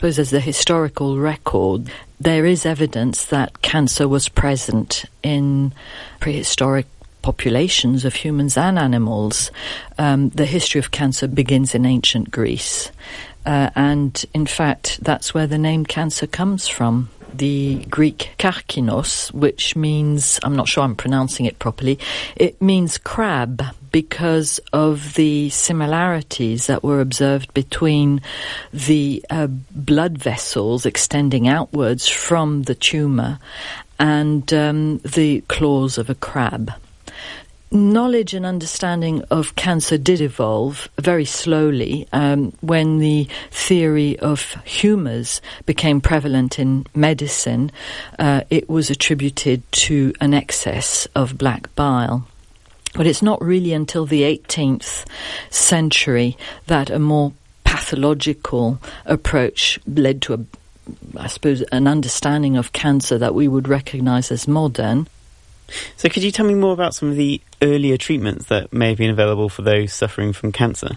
suppose as the historical record, there is evidence that cancer was present in prehistoric populations of humans and animals. The history of cancer begins in ancient Greece. And in fact, that's where the name cancer comes from. The Greek karkinos, which means, I'm not sure I'm pronouncing it properly, it means crab because of the similarities that were observed between the blood vessels extending outwards from the tumour and the claws of a crab. Knowledge and understanding of cancer did evolve very slowly when the theory of humours became prevalent in medicine. It was attributed to an excess of black bile. But it's not really until the 18th century that a more pathological approach led to, I suppose, an understanding of cancer that we would recognise as modern. So could you tell me more about some of the earlier treatments that may have been available for those suffering from cancer?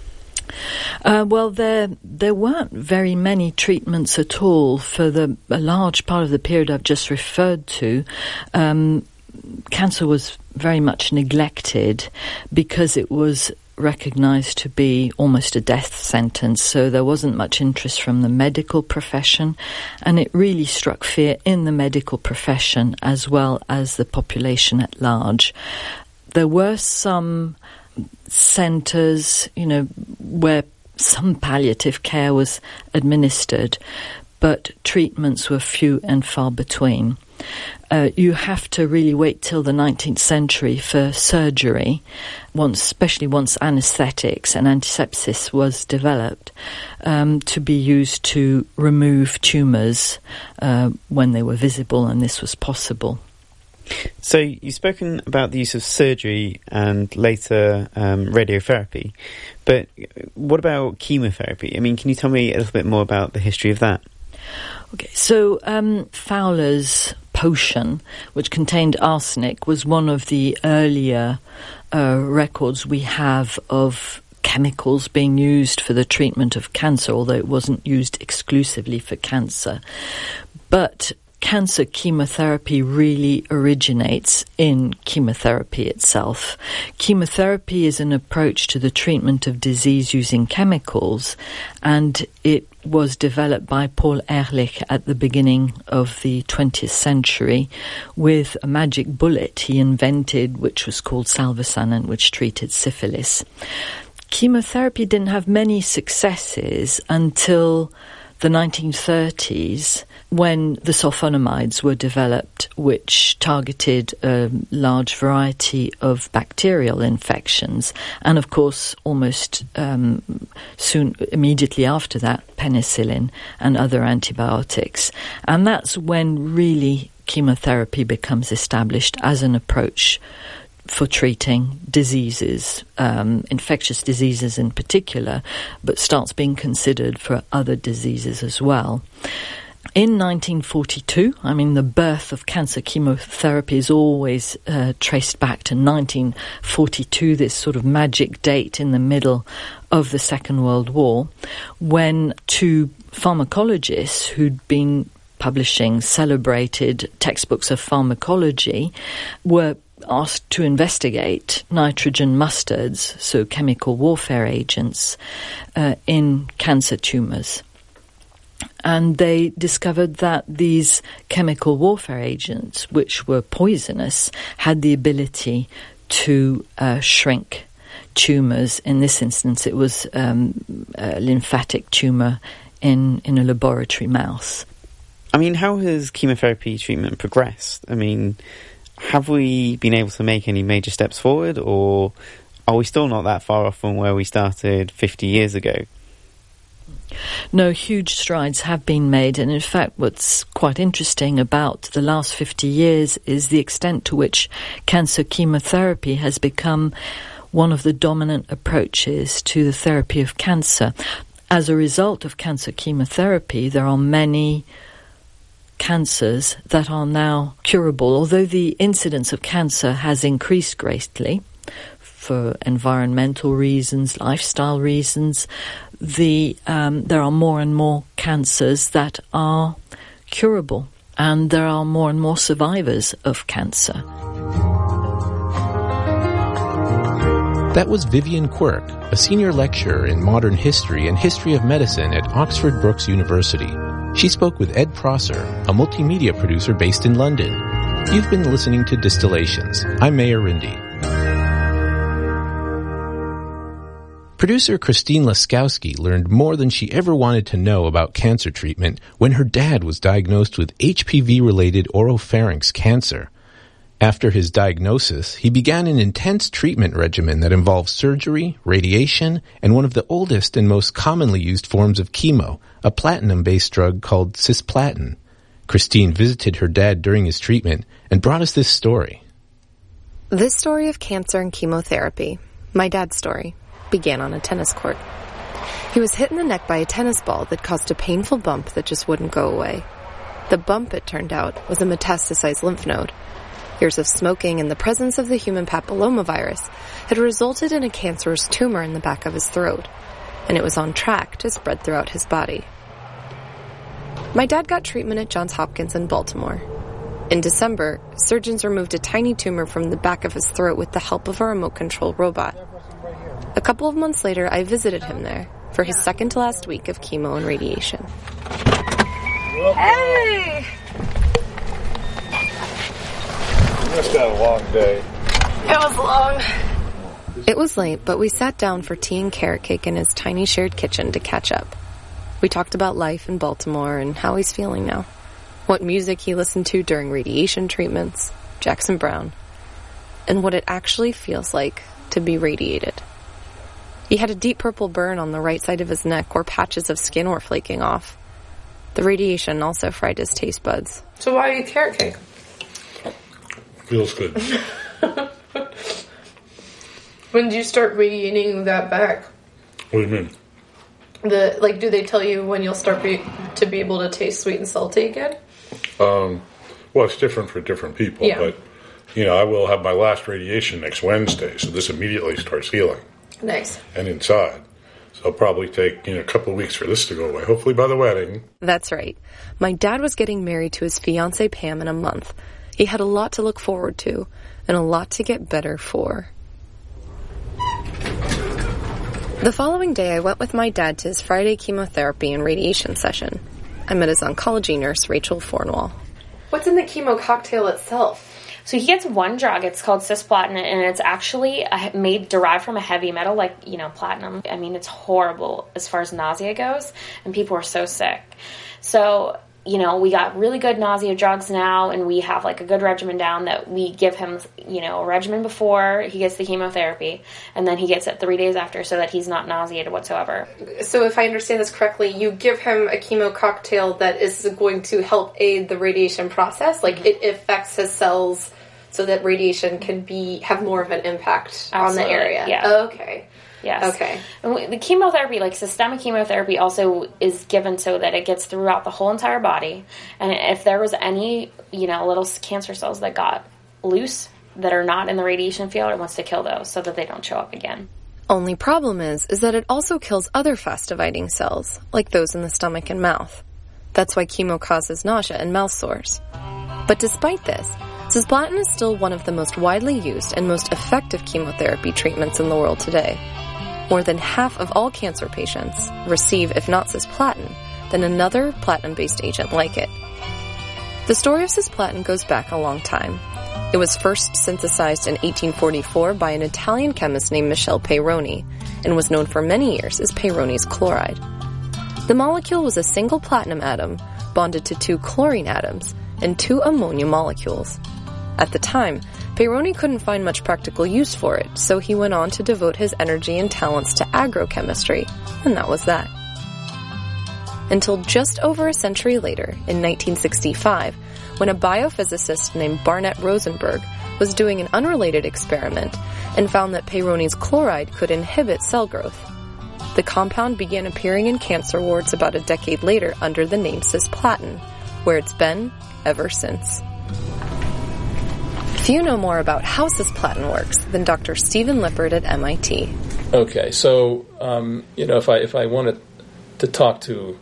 Well, there weren't very many treatments at all for a large part of the period I've just referred to. Cancer was very much neglected because it was recognised to be almost a death sentence, so there wasn't much interest from the medical profession, and it really struck fear in the medical profession as well as the population at large. There were some centres, where some palliative care was administered, but treatments were few and far between. You have to really wait till the 19th century for surgery, especially once anaesthetics and antisepsis was developed, to be used to remove tumours when they were visible, and this was possible. So you've spoken about the use of surgery and later radiotherapy, but what about chemotherapy? I mean, can you tell me a little bit more about the history of that? Okay, so Fowler's potion, which contained arsenic, was one of the earlier records we have of chemicals being used for the treatment of cancer, although it wasn't used exclusively for cancer. But cancer chemotherapy really originates in chemotherapy itself. Chemotherapy is an approach to the treatment of disease using chemicals, and it was developed by Paul Ehrlich at the beginning of the 20th century with a magic bullet he invented, which was called Salvarsan, and which treated syphilis. Chemotherapy didn't have many successes until the 1930s, when the sulfonamides were developed, which targeted a large variety of bacterial infections, and of course almost immediately after that, penicillin and other antibiotics. And that's when really chemotherapy becomes established as an approach for treating diseases, infectious diseases in particular, but starts being considered for other diseases as well. In 1942, the birth of cancer chemotherapy is always traced back to 1942, this sort of magic date in the middle of the Second World War, when two pharmacologists who'd been publishing celebrated textbooks of pharmacology were asked to investigate nitrogen mustards, so chemical warfare agents, in cancer tumours. And they discovered that these chemical warfare agents, which were poisonous, had the ability to shrink tumours. In this instance, it was a lymphatic tumour in a laboratory mouse. How has chemotherapy treatment progressed? Have we been able to make any major steps forward, or are we still not that far off from where we started 50 years ago? No, huge strides have been made, and in fact what's quite interesting about the last 50 years is the extent to which cancer chemotherapy has become one of the dominant approaches to the therapy of cancer. As a result of cancer chemotherapy, there are many cancers that are now curable, although the incidence of cancer has increased greatly for environmental reasons, lifestyle reasons, there are more and more cancers that are curable, and there are more and more survivors of cancer. That was Vivian Quirk, a senior lecturer in modern history and history of medicine at Oxford Brookes University. She spoke with Ed Prosser, a multimedia producer based in London. You've been listening to Distillations. I'm Mayor Rindy. Producer Christine Laskowski learned more than she ever wanted to know about cancer treatment when her dad was diagnosed with HPV-related oropharynx cancer. After his diagnosis, he began an intense treatment regimen that involves surgery, radiation, and one of the oldest and most commonly used forms of chemo, a platinum-based drug called cisplatin. Christine visited her dad during his treatment and brought us this story. This story of cancer and chemotherapy, my dad's story, began on a tennis court. He was hit in the neck by a tennis ball that caused a painful bump that just wouldn't go away. The bump, it turned out, was a metastasized lymph node. Years of smoking and the presence of the human papillomavirus had resulted in a cancerous tumor in the back of his throat, and it was on track to spread throughout his body. My dad got treatment at Johns Hopkins in Baltimore. In December, surgeons removed a tiny tumor from the back of his throat with the help of a remote control robot. A couple of months later, I visited him there for his second-to-last week of chemo and radiation. Hey! You must have had a long day. It was long. It was late, but we sat down for tea and carrot cake in his tiny shared kitchen to catch up. We talked about life in Baltimore and how he's feeling now, what music he listened to during radiation treatments, Jackson Browne, and what it actually feels like to be radiated. He had a deep purple burn on the right side of his neck where patches of skin were flaking off. The radiation also fried his taste buds. So why eat carrot cake? Feels good. When did you start radiating that back? What do you mean? Do they tell you when you'll start to be able to taste sweet and salty again? Well, it's different for different people, Yeah. but, I will have my last radiation next Wednesday, so this immediately starts healing. Nice. And inside. So it'll probably take, a couple of weeks for this to go away, hopefully by the wedding. That's right. My dad was getting married to his fiancée Pam in a month. He had a lot to look forward to, and a lot to get better for. The following day, I went with my dad to his Friday chemotherapy and radiation session. I met his oncology nurse, Rachel Fornwall. What's in the chemo cocktail itself? So he gets one drug. It's called cisplatin, and it's actually derived from a heavy metal, platinum. I mean, it's horrible as far as nausea goes, and people are so sick. So, we got really good nausea drugs now, and we have, a good regimen down that we give him, a regimen before he gets the chemotherapy, and then he gets it 3 days after so that he's not nauseated whatsoever. So if I understand this correctly, you give him a chemo cocktail that is going to help aid the radiation process? It affects his cells so that radiation can have more of an impact on the area? Yeah. Oh, okay. Yes. Okay. And the chemotherapy, systemic chemotherapy, also is given so that it gets throughout the whole entire body. And if there was any, little cancer cells that got loose that are not in the radiation field, it wants to kill those so that they don't show up again. Only problem is that it also kills other fast-dividing cells, like those in the stomach and mouth. That's why chemo causes nausea and mouth sores. But despite this, cisplatin is still one of the most widely used and most effective chemotherapy treatments in the world today. More than half of all cancer patients receive, if not cisplatin, then another platinum-based agent like it. The story of cisplatin goes back a long time. It was first synthesized in 1844 by an Italian chemist named Michele Peironi, and was known for many years as Peyronie's chloride. The molecule was a single platinum atom bonded to 2 chlorine atoms and 2 ammonia molecules. At the time, Peironi couldn't find much practical use for it, so he went on to devote his energy and talents to agrochemistry, and that was that. Until just over a century later, in 1965, when a biophysicist named Barnett Rosenberg was doing an unrelated experiment and found that Peyronie's chloride could inhibit cell growth. The compound began appearing in cancer wards about a decade later under the name cisplatin, where it's been ever since. Few know more about how cisplatin works than Dr. Stephen Lippard at MIT. Okay, so, if I wanted to talk to,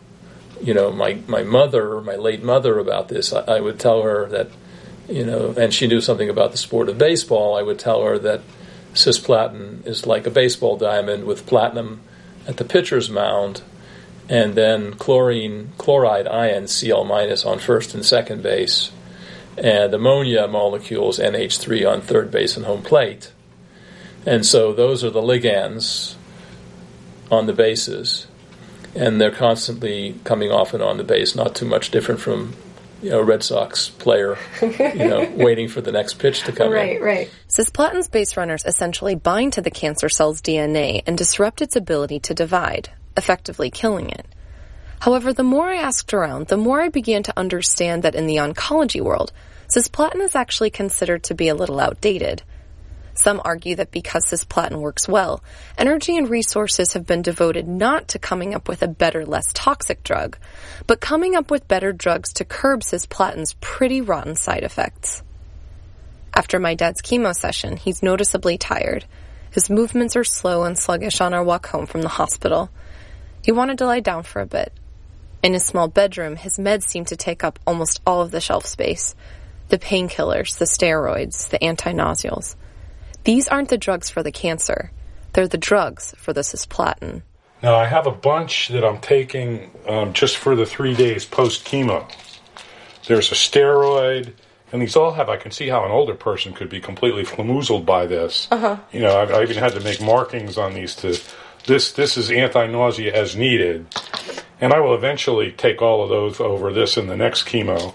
my mother, my late mother about this, I would tell her that, and she knew something about the sport of baseball, I would tell her that cisplatin is like a baseball diamond with platinum at the pitcher's mound, and then chloride ions, Cl- on first and second base, and ammonia molecules, NH3, on third base and home plate. And so those are the ligands on the bases, and they're constantly coming off and on the base, not too much different from a Red Sox player, waiting for the next pitch to come in. Right. Cisplatin's base runners essentially bind to the cancer cell's DNA and disrupt its ability to divide, effectively killing it. However, the more I asked around, the more I began to understand that in the oncology world, cisplatin is actually considered to be a little outdated. Some argue that because cisplatin works well, energy and resources have been devoted not to coming up with a better, less toxic drug, but coming up with better drugs to curb cisplatin's pretty rotten side effects. After my dad's chemo session, he's noticeably tired. His movements are slow and sluggish on our walk home from the hospital. He wanted to lie down for a bit. In his small bedroom, his meds seemed to take up almost all of the shelf space. The painkillers, the steroids, the anti-nauseals. These aren't the drugs for the cancer. They're the drugs for the cisplatin. Now, I have a bunch that I'm taking just for the 3 days post-chemo. There's a steroid, and these all have, I can see how an older person could be completely flamoozled by this. I even had to make markings on these this is anti-nausea as needed. And I will eventually take all of those over this in the next chemo.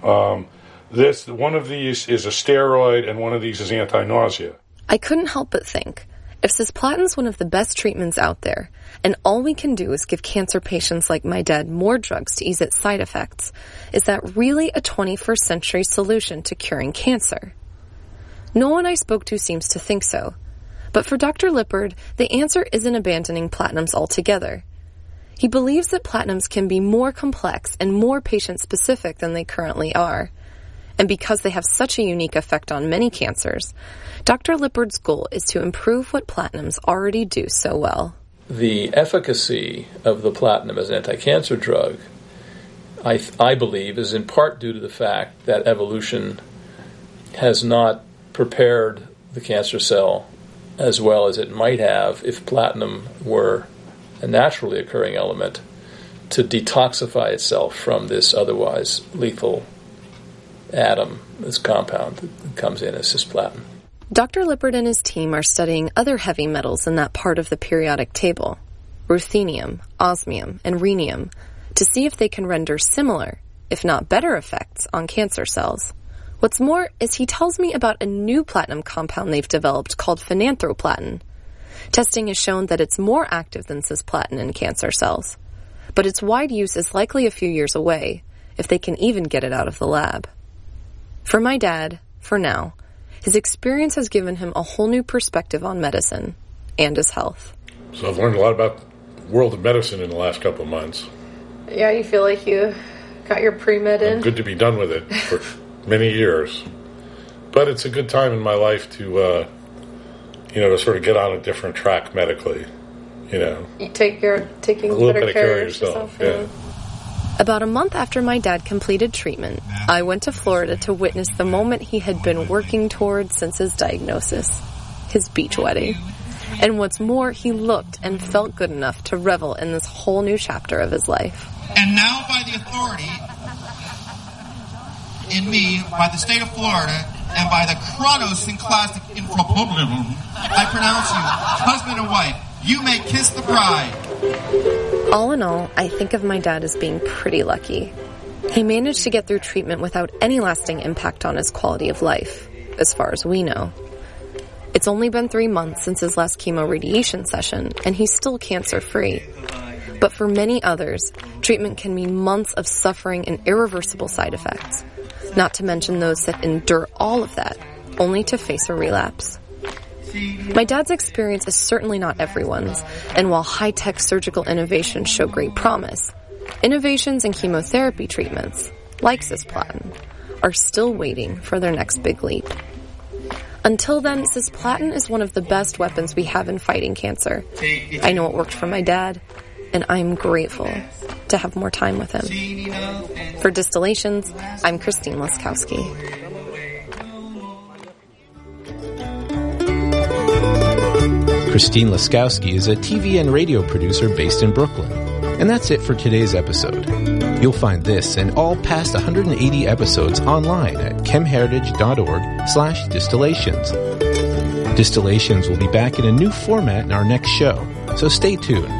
One of these is a steroid, and one of these is anti-nausea. I couldn't help but think, if cisplatin's one of the best treatments out there, and all we can do is give cancer patients like my dad more drugs to ease its side effects, is that really a 21st century solution to curing cancer? No one I spoke to seems to think so. But for Dr. Lippard, the answer isn't abandoning platinums altogether. He believes that platinums can be more complex and more patient-specific than they currently are. And because they have such a unique effect on many cancers, Dr. Lippard's goal is to improve what platinums already do so well. The efficacy of the platinum as an anti-cancer drug, I believe, is in part due to the fact that evolution has not prepared the cancer cell as well as it might have if platinum were a naturally occurring element to detoxify itself from this otherwise lethal atom, this compound that comes in as cisplatin. Dr. Lippard and his team are studying other heavy metals in that part of the periodic table, ruthenium, osmium, and rhenium, to see if they can render similar, if not better effects on cancer cells. What's more is he tells me about a new platinum compound they've developed called phenanthroplatin. Testing has shown that it's more active than cisplatin in cancer cells, but its wide use is likely a few years away, if they can even get it out of the lab. For my dad, for now, his experience has given him a whole new perspective on medicine and his health. So I've learned a lot about the world of medicine in the last couple of months. Yeah, you feel like you got your pre-med in? I'm good to be done with it for many years. But it's a good time in my life to, to sort of get on a different track medically, You taking a little better care of yourself, yeah. About a month after my dad completed treatment, I went to Florida to witness the moment he had been working toward since his diagnosis, his beach wedding. And what's more, he looked and felt good enough to revel in this whole new chapter of his life. And now by the authority in me, by the state of Florida, and by the Chronos Synclastic Infrapublium, I pronounce you husband and wife. You may kiss the bride. All in all, I think of my dad as being pretty lucky. He managed to get through treatment without any lasting impact on his quality of life, as far as we know. It's only been 3 months since his last chemo radiation session, and he's still cancer-free. But for many others, treatment can mean months of suffering and irreversible side effects, not to mention those that endure all of that, only to face a relapse. My dad's experience is certainly not everyone's, and while high-tech surgical innovations show great promise, innovations in chemotherapy treatments, like cisplatin, are still waiting for their next big leap. Until then, cisplatin is one of the best weapons we have in fighting cancer. I know it worked for my dad, and I'm grateful to have more time with him. For Distillations, I'm Christine Laskowski. Christine Laskowski is a TV and radio producer based in Brooklyn. And that's it for today's episode. You'll find this and all past 180 episodes online at chemheritage.org/distillations. Distillations will be back in a new format in our next show, so stay tuned.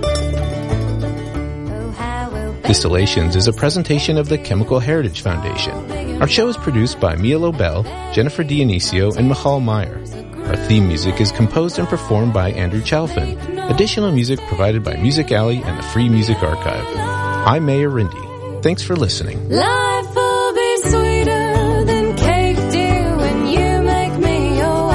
Distillations is a presentation of the Chemical Heritage Foundation. Our show is produced by Mia Lobel, Jennifer Dionisio, and Michal Meyer. Our theme music is composed and performed by Andrew Chalfin. Additional music provided by Music Alley and the Free Music Archive. I'm Mayor Rindy. Thanks for listening. Life will be sweeter than cake, dear, when you make me your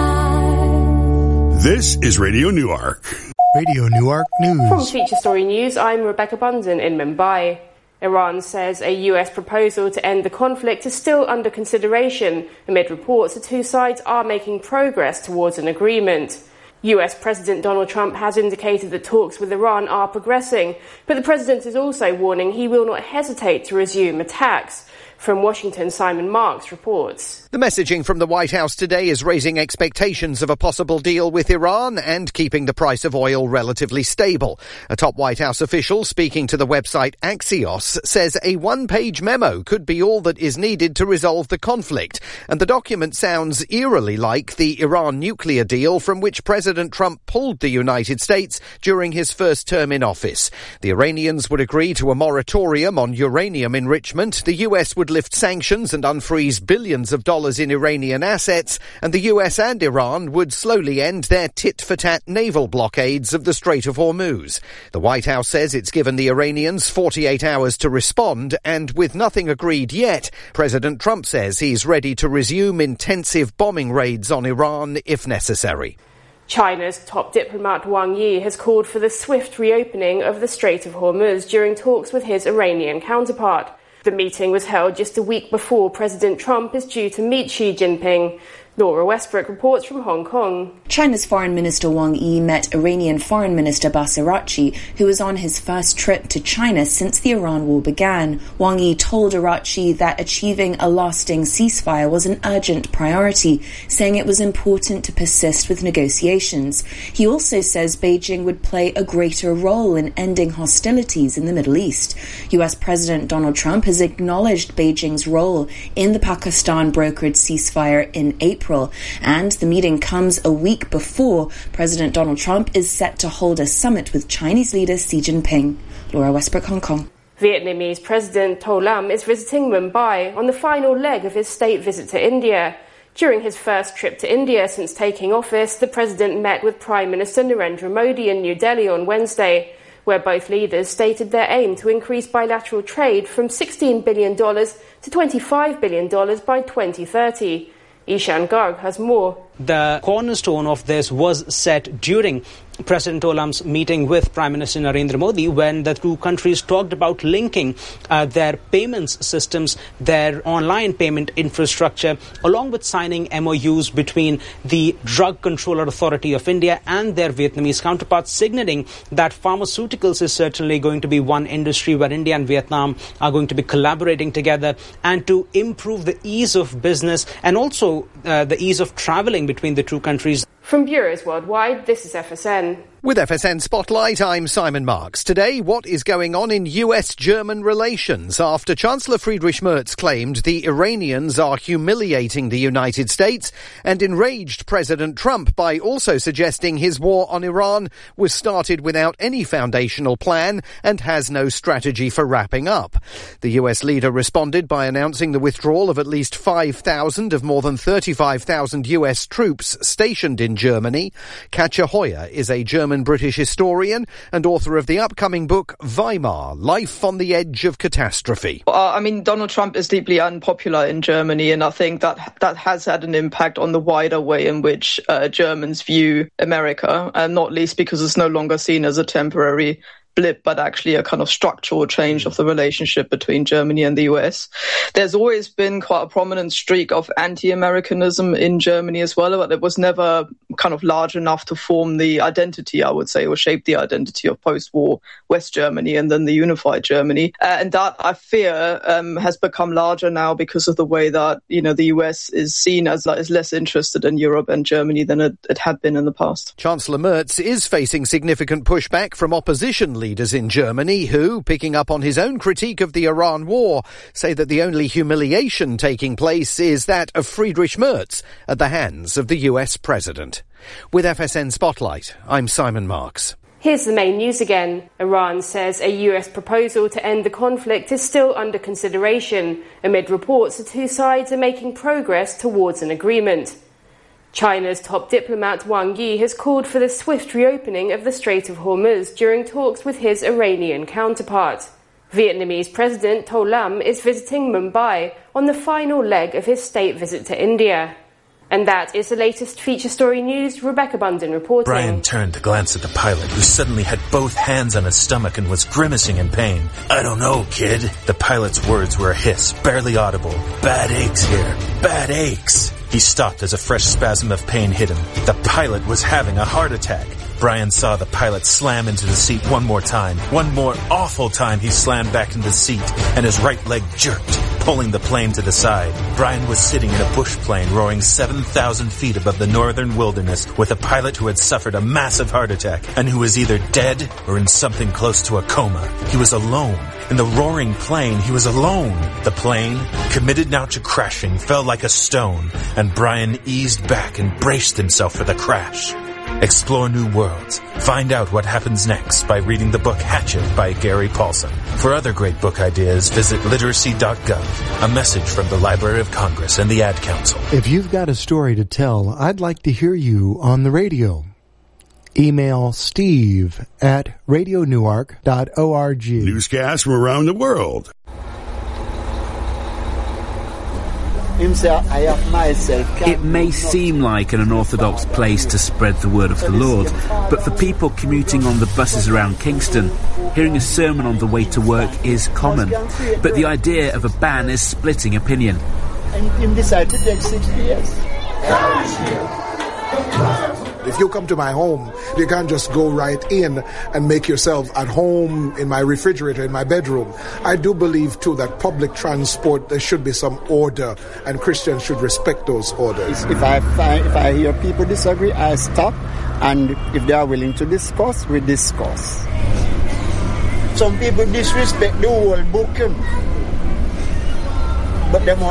wife. This is Radio Newark. Radio Newark News. From Feature Story News, I'm Rebecca Bunsen in Mumbai. Iran says a US proposal to end the conflict is still under consideration amid reports the two sides are making progress towards an agreement. US President Donald Trump has indicated that talks with Iran are progressing, but the president is also warning he will not hesitate to resume attacks. From Washington, Simon Marks reports. The messaging from the White House today is raising expectations of a possible deal with Iran and keeping the price of oil relatively stable. A top White House official speaking to the website Axios says a one-page memo could be all that is needed to resolve the conflict. And the document sounds eerily like the Iran nuclear deal from which President Trump pulled the United States during his first term in office. The Iranians would agree to a moratorium on uranium enrichment. The US would lift sanctions and unfreeze billions of dollars in Iranian assets, and the US and Iran would slowly end their tit-for-tat naval blockades of the Strait of Hormuz. The White House says it's given the Iranians 48 hours to respond, and with nothing agreed yet, President Trump says he's ready to resume intensive bombing raids on Iran if necessary. China's top diplomat Wang Yi has called for the swift reopening of the Strait of Hormuz during talks with his Iranian counterpart. The meeting was held just a week before President Trump is due to meet Xi Jinping. Laura Westbrook reports from Hong Kong. China's Foreign Minister Wang Yi met Iranian Foreign Minister Abbas Araghchi, who was on his first trip to China since the Iran war began. Wang Yi told Araghchi that achieving a lasting ceasefire was an urgent priority, saying it was important to persist with negotiations. He also says Beijing would play a greater role in ending hostilities in the Middle East. US President Donald Trump has acknowledged Beijing's role in the Pakistan-brokered ceasefire in April, and the meeting comes a week before President Donald Trump is set to hold a summit with Chinese leader Xi Jinping. Laura Westbrook, Hong Kong. Vietnamese President To Lam is visiting Mumbai on the final leg of his state visit to India. During his first trip to India since taking office, the president met with Prime Minister Narendra Modi in New Delhi on Wednesday, where both leaders stated their aim to increase bilateral trade from $16 billion to $25 billion by 2030. Ishan Garg has more. The cornerstone of this was set during President To Lam's meeting with Prime Minister Narendra Modi, when the two countries talked about linking their payments systems, their online payment infrastructure, along with signing MOUs between the Drug Controller Authority of India and their Vietnamese counterparts, signaling that pharmaceuticals is certainly going to be one industry where India and Vietnam are going to be collaborating together, and to improve the ease of business and also the ease of traveling between the two countries. From bureaus worldwide, this is FSN. With FSN Spotlight, I'm Simon Marks. Today, what is going on in US-German relations after Chancellor Friedrich Merz claimed the Iranians are humiliating the United States and enraged President Trump by also suggesting his war on Iran was started without any foundational plan and has no strategy for wrapping up. The US leader responded by announcing the withdrawal of at least 5,000 of more than 35,000 US troops stationed in Germany. Katja Hoyer is a German-British historian and author of the upcoming book Weimar, Life on the Edge of Catastrophe. Donald Trump is deeply unpopular in Germany, and I think that has had an impact on the wider way in which Germans view America, and not least because it's no longer seen as a temporary blip, but actually a kind of structural change of the relationship between Germany and the US. There's always been quite a prominent streak of anti-Americanism in Germany as well, but it was never kind of large enough to form the identity, I would say, or shape the identity of post-war West Germany and then the unified Germany. And that, I fear, has become larger now because of the way that, the US is seen as less interested in Europe and Germany than it had been in the past. Chancellor Merz is facing significant pushback from opposition leaders in Germany who, picking up on his own critique of the Iran war, say that the only humiliation taking place is that of Friedrich Merz at the hands of the US president. With FSN Spotlight, I'm Simon Marks. Here's the main news again. Iran says a US proposal to end the conflict is still under consideration, amid reports the two sides are making progress towards an agreement. China's top diplomat Wang Yi has called for the swift reopening of the Strait of Hormuz during talks with his Iranian counterpart. Vietnamese President To Lam is visiting Mumbai on the final leg of his state visit to India. And that is the latest feature story news. Rebecca Bunden reporting. Brian turned to glance at the pilot, who suddenly had both hands on his stomach and was grimacing in pain. I don't know, kid. The pilot's words were a hiss, barely audible. Bad aches here. Bad aches. He stopped as a fresh spasm of pain hit him. The pilot was having a heart attack. Brian saw the pilot slam into the seat one more time. One more awful time he slammed back into the seat, and his right leg jerked, pulling the plane to the side. Brian was sitting in a bush plane roaring 7,000 feet above the northern wilderness with a pilot who had suffered a massive heart attack and who was either dead or in something close to a coma. He was alone. In the roaring plane, he was alone. The plane, committed now to crashing, fell like a stone, and Brian eased back and braced himself for the crash. Explore new worlds. Find out what happens next by reading the book Hatchet by Gary Paulson. For other great book ideas, visit literacy.gov. A message from the Library of Congress and the Ad Council. If you've got a story to tell, I'd like to hear you on the radio. Email steve@radionewark.org. Newscasts from around the world. It may seem like an unorthodox place to spread the word of the Lord, but for people commuting on the buses around Kingston, hearing a sermon on the way to work is common. But the idea of a ban is splitting opinion. And decided to take 60 years. If you come to my home, you can't just go right in and make yourself at home in my refrigerator, in my bedroom. I do believe, too, that public transport, there should be some order, and Christians should respect those orders. If I hear people disagree, I stop, and if they are willing to discuss, we discuss. Some people disrespect the whole book, but them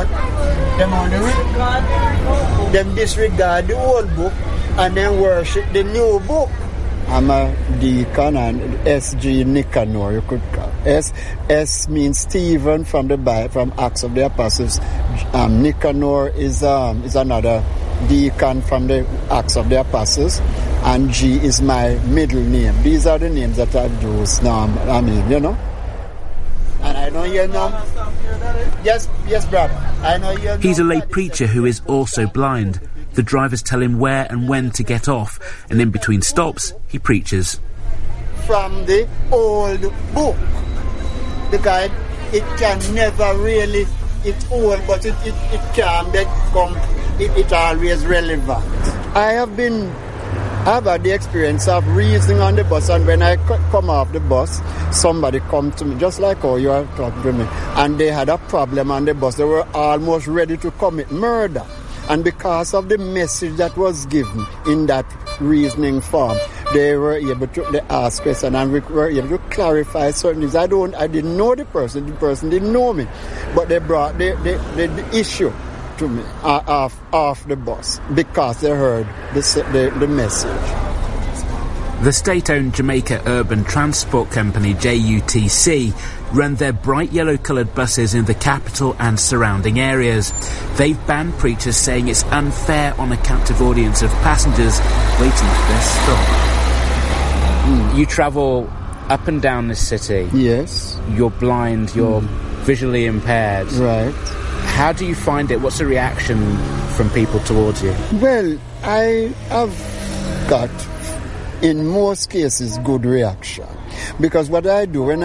disregard the whole book and then worship the new book. I'm a deacon and S.G. Nicanor, you could call. S means Stephen from the Bible, from Acts of the Apostles. Nicanor is another deacon from the Acts of the Apostles, and G is my middle name. These are the names that I've used now. And I know you know. Yes, brother. I know you know. He's a lay preacher who is also blind. The drivers tell him where and when to get off, and in between stops, he preaches. From the old book, because it can never really, it's old, but it can become, it's always relevant. I've had the experience of reasoning on the bus, and when I come off the bus, somebody come to me, just like how you are talking to me, and they had a problem on the bus. They were almost ready to commit murder. And because of the message that was given in that reasoning form, they were able to ask questions, and we were able to clarify certain things. I didn't know the person didn't know me, but they brought the issue to me off the bus because they heard the message. The state-owned Jamaica Urban Transport Company, JUTC, run their bright yellow-coloured buses in the capital and surrounding areas. They've banned preachers, saying it's unfair on a captive audience of passengers waiting for their stop. You travel up and down this city. Yes. You're blind, you're visually impaired. Right. How do you find it? What's the reaction from people towards you? Well, I have got, in most cases, good reaction. Because what I do when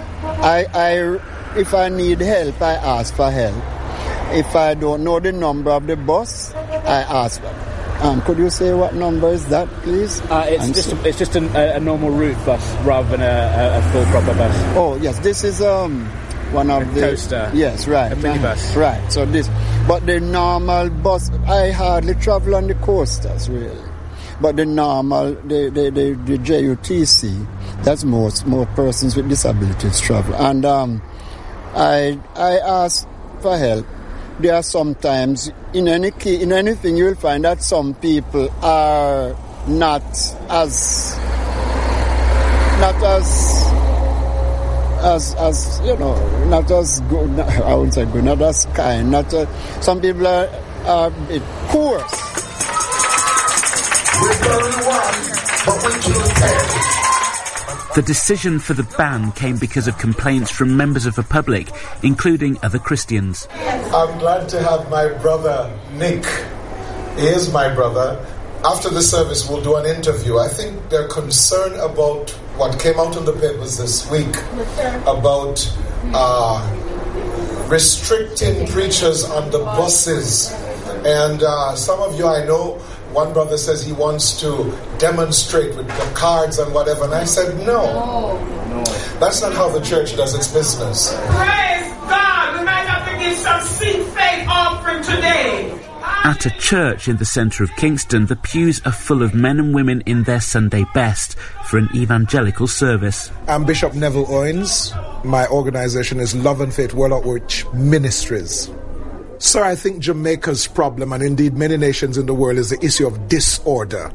if I need help, I ask for help. If I don't know the number of the bus, I ask. Could you say what number is that, please? It's just a normal route bus rather than a full proper bus. Oh yes, this is one of the coaster. Yes, right. A minibus. Right. So this, but the normal bus, I hardly travel on the coasters really. But the normal, the JUTC, that's most persons with disabilities travel. And I ask for help. There are sometimes, in anything you will find that some people are not as not as good, I wouldn't say good, not as kind, some people are a bit coarse. The decision for the ban came because of complaints from members of the public, including other Christians. I'm glad to have my brother Nick. He is my brother. After the service, we'll do an interview. I think they're concerned about what came out in the papers this week about restricting preachers on the buses. And some of you I know, one brother says he wants to demonstrate with the cards and whatever. And I said, no. That's not how the church does its business. Praise God. We might have to give some seed faith offering today. At a church in the centre of Kingston, the pews are full of men and women in their Sunday best for an evangelical service. I'm Bishop Neville Owens. My organisation is Love and Faith World Outreach Ministries. Sir, I think Jamaica's problem, and indeed many nations in the world, is the issue of disorder.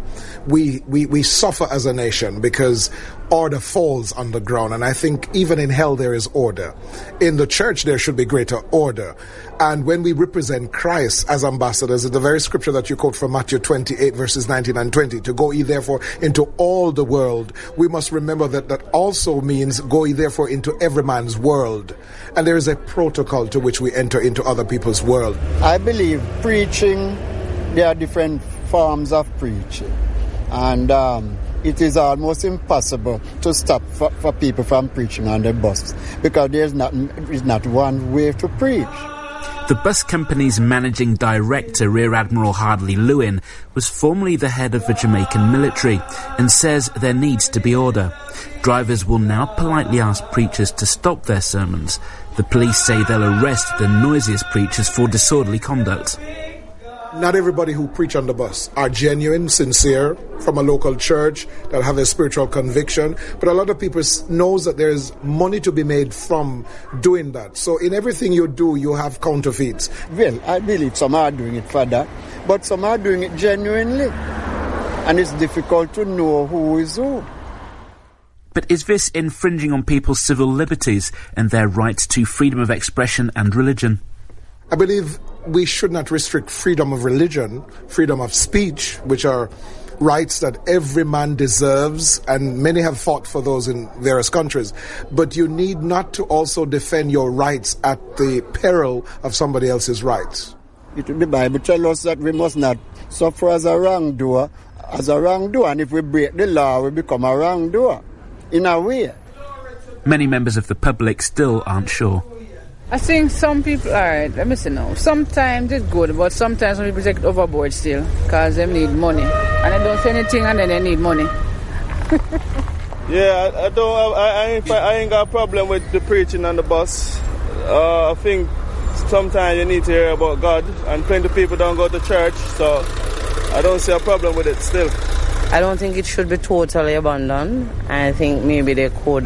We suffer as a nation because order falls on the ground, and I think even in hell there is order. In the church there should be greater order. And when we represent Christ as ambassadors, the very scripture that you quote from Matthew 28 verses 19 and 20, to go ye therefore into all the world, we must remember that also means go ye therefore into every man's world. And there is a protocol to which we enter into other people's world. I believe preaching, there are different forms of preaching. And it is almost impossible to stop for people from preaching on the bus because there's not one way to preach. The bus company's managing director, Rear Admiral Hardley Lewin, was formerly the head of the Jamaican military and says there needs to be order. Drivers will now politely ask preachers to stop their sermons. The police say they'll arrest the noisiest preachers for disorderly conduct. Not everybody who preach on the bus are genuine, sincere, from a local church that have a spiritual conviction. But a lot of people knows that there's money to be made from doing that. So in everything you do, you have counterfeits. Well, I believe some are doing it for that, but some are doing it genuinely. And it's difficult to know who is who. But is this infringing on people's civil liberties and their rights to freedom of expression and religion? I believe we should not restrict freedom of religion, freedom of speech, which are rights that every man deserves, and many have fought for those in various countries. But you need not to also defend your rights at the peril of somebody else's rights. The Bible tells us that we must not suffer as a wrongdoer, and if we break the law, we become a wrongdoer, in a way. Many members of the public still aren't sure. I think some people, alright, let me see now. Sometimes it's good, but sometimes some people take it overboard still, because they need money. And they don't say anything and then they need money. Yeah, I ain't got a problem with the preaching on the bus. I think sometimes you need to hear about God, and plenty of people don't go to church, so I don't see a problem with it still. I don't think it should be totally abandoned. I think maybe they could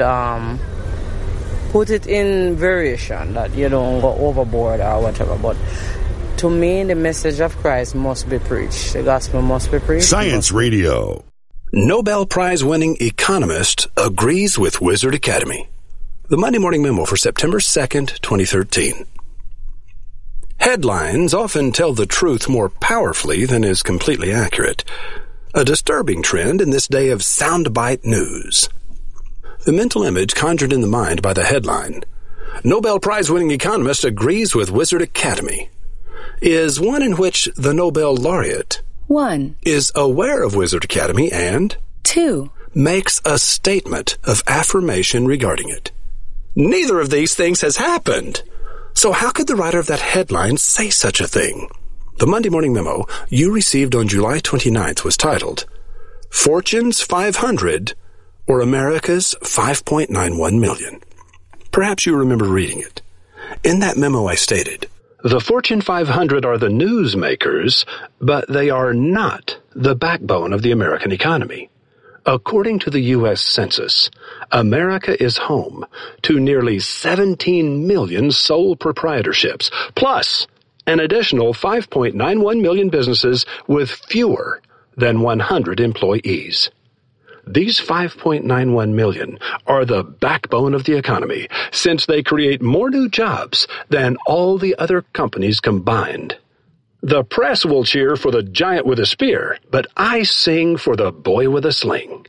put it in variation, that you don't go overboard or whatever. But to me, the message of Christ must be preached. The gospel must be preached. Science Radio. Nobel Prize-winning economist agrees with Wizard Academy. The Monday Morning Memo for September 2nd, 2013. Headlines often tell the truth more powerfully than is completely accurate. A disturbing trend in this day of soundbite news. The mental image conjured in the mind by the headline, Nobel Prize-winning economist agrees with Wizard Academy, is one in which the Nobel laureate 1. is aware of Wizard Academy and 2. makes a statement of affirmation regarding it. Neither of these things has happened. So how could the writer of that headline say such a thing? The Monday Morning Memo you received on July 29th was titled, Fortune's 500 or America's 5.91 million. Perhaps you remember reading it. In that memo I stated, the Fortune 500 are the newsmakers, but they are not the backbone of the American economy. According to the U.S. Census, America is home to nearly 17 million sole proprietorships, plus an additional 5.91 million businesses with fewer than 100 employees. These 5.91 million are the backbone of the economy, since they create more new jobs than all the other companies combined. The press will cheer for the giant with a spear, but I sing for the boy with a sling.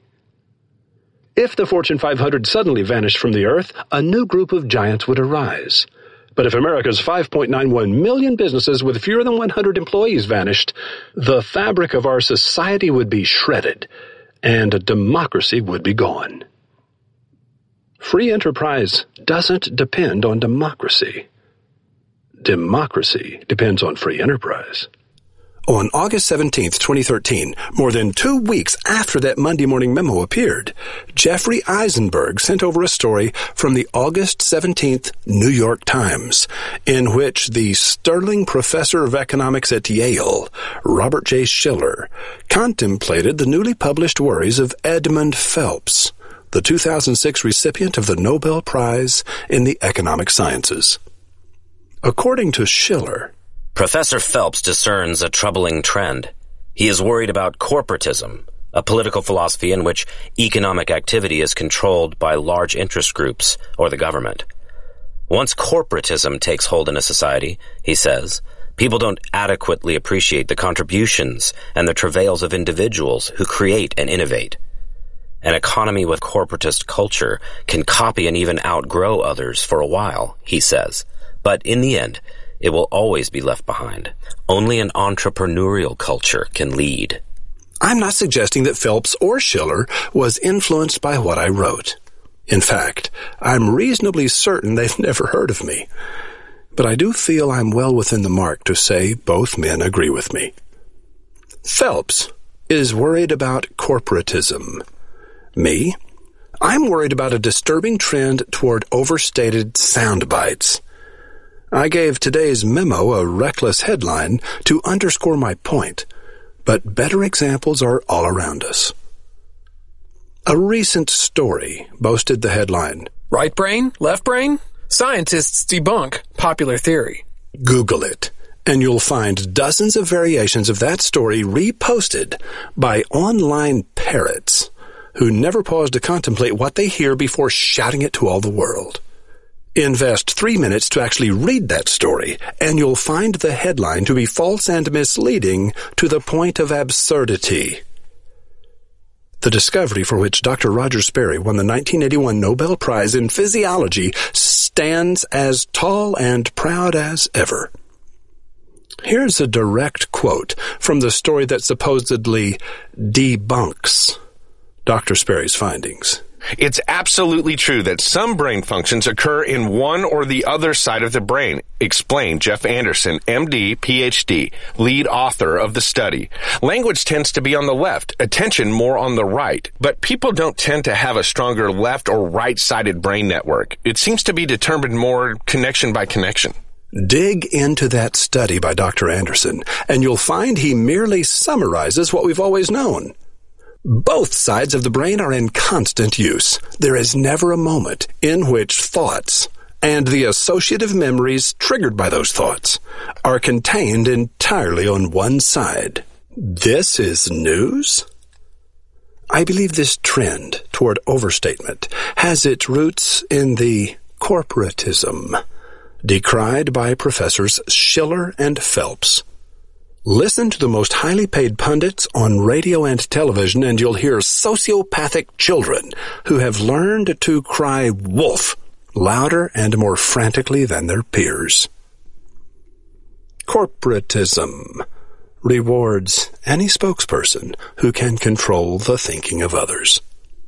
If the Fortune 500 suddenly vanished from the earth, a new group of giants would arise. But if America's 5.91 million businesses with fewer than 100 employees vanished, the fabric of our society would be shredded, and democracy would be gone. Free enterprise doesn't depend on democracy. Democracy depends on free enterprise. On August 17th, 2013, more than 2 weeks after that Monday Morning Memo appeared, Jeffrey Eisenberg sent over a story from the August 17th New York Times, in which the sterling professor of economics at Yale, Robert J. Schiller, contemplated the newly published worries of Edmund Phelps, the 2006 recipient of the Nobel Prize in the Economic Sciences. According to Schiller, Professor Phelps discerns a troubling trend. He is worried about corporatism, a political philosophy in which economic activity is controlled by large interest groups or the government. Once corporatism takes hold in a society, he says, people don't adequately appreciate the contributions and the travails of individuals who create and innovate. An economy with corporatist culture can copy and even outgrow others for a while, he says, but in the end, it will always be left behind. Only an entrepreneurial culture can lead. I'm not suggesting that Phelps or Schiller was influenced by what I wrote. In fact, I'm reasonably certain they've never heard of me. But I do feel I'm well within the mark to say both men agree with me. Phelps is worried about corporatism. Me? I'm worried about a disturbing trend toward overstated sound bites. I gave today's memo a reckless headline to underscore my point, but better examples are all around us. A recent story boasted the headline, Right brain, left brain? Scientists debunk popular theory. Google it, and you'll find dozens of variations of that story reposted by online parrots who never pause to contemplate what they hear before shouting it to all the world. Invest 3 minutes to actually read that story, and you'll find the headline to be false and misleading to the point of absurdity. The discovery for which Dr. Roger Sperry won the 1981 Nobel Prize in Physiology stands as tall and proud as ever. Here's a direct quote from the story that supposedly debunks Dr. Sperry's findings. It's absolutely true that some brain functions occur in one or the other side of the brain, explained Jeff Anderson, MD, PhD, lead author of the study. Language tends to be on the left, attention more on the right, but people don't tend to have a stronger left or right-sided brain network. It seems to be determined more connection by connection. Dig into that study by Dr. Anderson, and you'll find he merely summarizes what we've always known. Both sides of the brain are in constant use. There is never a moment in which thoughts and the associative memories triggered by those thoughts are contained entirely on one side. This is news? I believe this trend toward overstatement has its roots in the corporatism decried by Professors Schiller and Phelps. Listen to the most highly paid pundits on radio and television, and you'll hear sociopathic children who have learned to cry wolf louder and more frantically than their peers. Corporatism rewards any spokesperson who can control the thinking of others.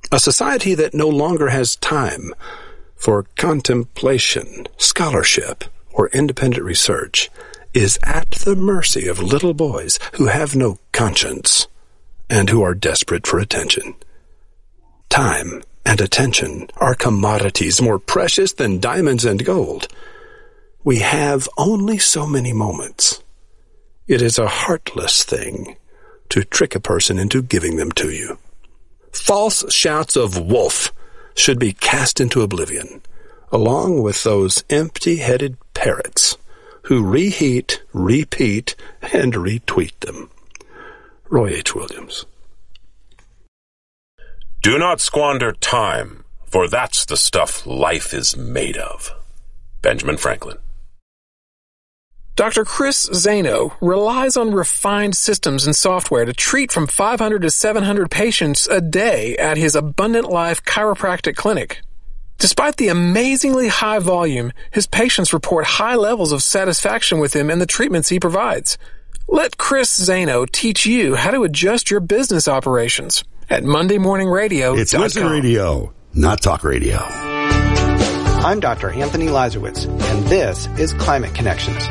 A society that no longer has time for contemplation, scholarship, or independent research is at the mercy of little boys who have no conscience and who are desperate for attention. Time and attention are commodities more precious than diamonds and gold. We have only so many moments. It is a heartless thing to trick a person into giving them to you. False shouts of wolf should be cast into oblivion, along with those empty-headed parrots who reheat, repeat, and retweet them. Roy H. Williams. Do not squander time, for that's the stuff life is made of. Benjamin Franklin. Dr. Chris Zaino relies on refined systems and software to treat from 500 to 700 patients a day at his Abundant Life Chiropractic Clinic. Despite the amazingly high volume, his patients report high levels of satisfaction with him and the treatments he provides. Let Chris Zaino teach you how to adjust your business operations at MondayMorningRadio.com. It's Listen Radio, not Talk Radio. I'm Dr. Anthony Lazarowitz, and this is Climate Connections.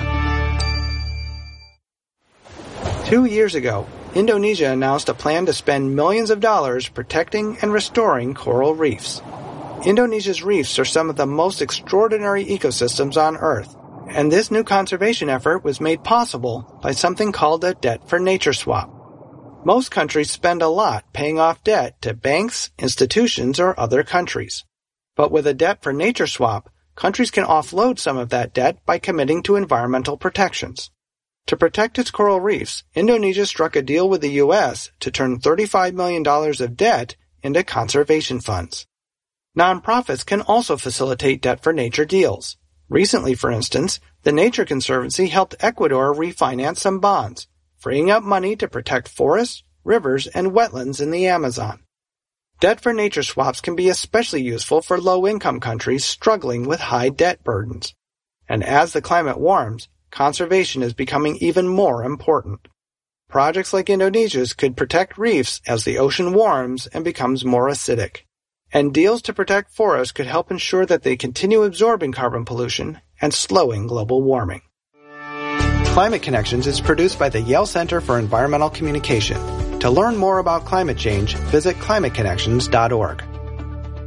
2 years ago, Indonesia announced a plan to spend millions of dollars protecting and restoring coral reefs. Indonesia's reefs are some of the most extraordinary ecosystems on Earth, and this new conservation effort was made possible by something called a debt for nature swap. Most countries spend a lot paying off debt to banks, institutions, or other countries. But with a debt for nature swap, countries can offload some of that debt by committing to environmental protections. To protect its coral reefs, Indonesia struck a deal with the U.S. to turn $35 million of debt into conservation funds. Nonprofits can also facilitate debt for nature deals. Recently, for instance, the Nature Conservancy helped Ecuador refinance some bonds, freeing up money to protect forests, rivers, and wetlands in the Amazon. Debt for nature swaps can be especially useful for low-income countries struggling with high debt burdens. And as the climate warms, conservation is becoming even more important. Projects like Indonesia's could protect reefs as the ocean warms and becomes more acidic. And deals to protect forests could help ensure that they continue absorbing carbon pollution and slowing global warming. Climate Connections is produced by the Yale Center for Environmental Communication. To learn more about climate change, visit climateconnections.org.